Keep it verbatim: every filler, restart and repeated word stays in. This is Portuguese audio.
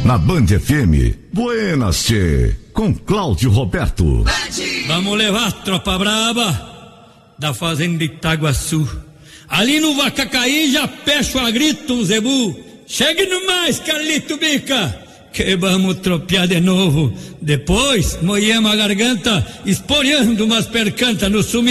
Na Band F M, Buenas Tchê, com Cláudio Roberto. Vamos levar a tropa braba da fazenda Itaguaçu. Ali no Vacacaí já peço a grito um zebu. Chegue no mais, Carlito Bica, que vamos tropear de novo. Depois, moíamos a garganta, esporeando umas percantas no sumiço.